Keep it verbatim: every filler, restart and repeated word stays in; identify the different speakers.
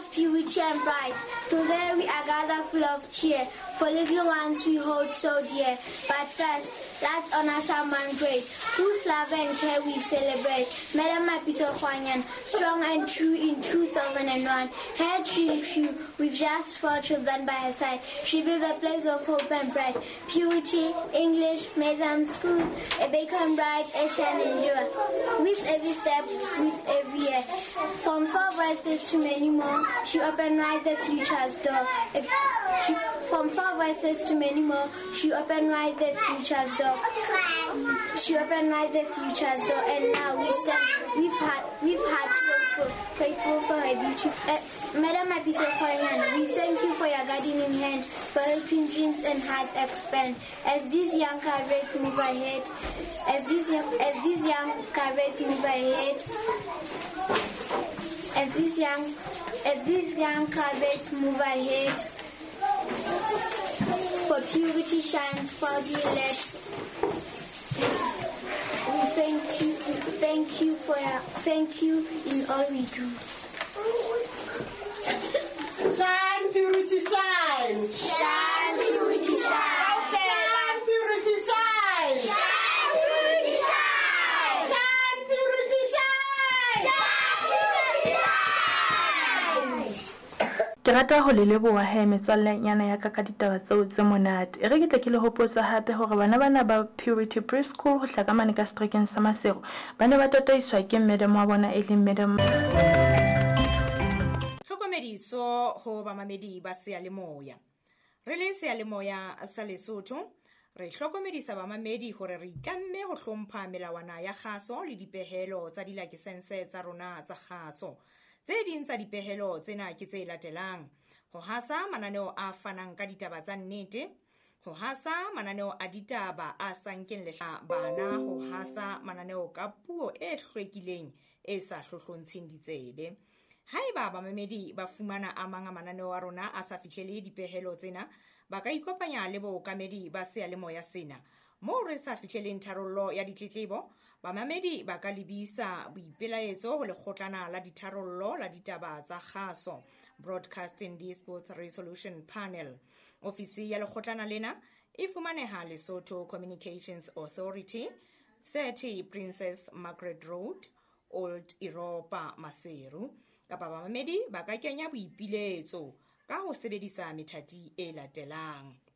Speaker 1: of purity and pride. Today we are gathered full of cheer for little ones we hold so dear. But first, let's honor someone great, whose love and care we celebrate. Madam Mapito Kwanyan, strong and true in two thousand one. Her dream true, with just four children by her side. She built a place of hope and pride. Purity, English, Madam School, a bacon bride, a shining endure. With every step, with every year. From four voices to many more, she opened wide the future's door. She, from four voices to many more, she opened wide the future's door. She opened wide the future's door, and now we stand. We've had, we've had so full, grateful for her beauty. Uh, Madam Mapito Kwanyan, we thank you for your gardening hand, for helping dreams and hearts expand. As these young cadets move ahead, as these young, as these young cadets move ahead, as these young, as these young cadets move ahead, for purity shines proudly let. We thank you, thank you for your, thank you in all we do.
Speaker 2: Shine, purity, shine.
Speaker 1: Shine, purity, shine.
Speaker 2: Shine, purity, shine.
Speaker 1: Shine, purity, shine.
Speaker 2: Shine, purity, shine.
Speaker 3: Ke rata ho le leboha he metswallanyana ya ka ka ditaba tseo tse monate. E re ke tle ke le hopotsa hape hore bana bana ba Purity Preschool ho hlakamane ka strekeng sa Masego ba ne ba tataiswa ke madam wa bona e leng madam.
Speaker 4: Hlokomediso ho bamamedi ba Seyalemoya. Re le Seyalemoya sa Lesotho, re hlokomedisa bamamedi hore re itlamme ho hlompha melawana ya kgaso le dipehelo tsa dilakisense tsa rona tsa kgaso. Tse ding tsa dipehelo tsena ke tse latelang: ho hasa mananeo a fanang ka ditaba tsa nnete, ho hasa mananeo a ditaba a sankeng lehla bana, ho hasa mananeo ka puo e hlwekileng e sa hlohlontsheng ditsebe. Haeba bamamedi ba fumana a mang a mananeo a rona a sa fihlele dipehelo tsena, ba ka ikopanya le bookamedi ba Seyalemoya sena. Moo re sa fihleleng tharollo ya ditletlebo, bamamedi ba ka lebisa boipelaetso ho lekgotlana la ditharollo la ditaba tsa kgaso, Broadcasting Disputes Resolution Panel. Ofisi ya lekgotlana lena e fumaneha Lesotho Communications Authority, thirty Princess Margaret Road, Old Europa, Maseru. Kapa bamamedi ba ka kenya boipiletso ka ho sebedisa methati e latelang: